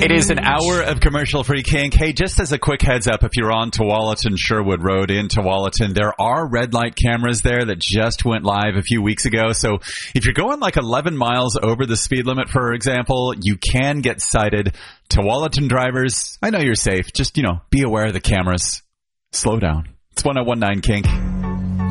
It is an hour of commercial-free kink. Hey, just as a quick heads up, if you're on Tualatin Sherwood Road in Tualatin, there are red light cameras there that just went live a few weeks ago. So if you're going like 11 miles over the speed limit, for example, you can get cited. Tualatin drivers, I know you're safe. Just, be aware of the cameras. Slow down. It's 1019 Kink.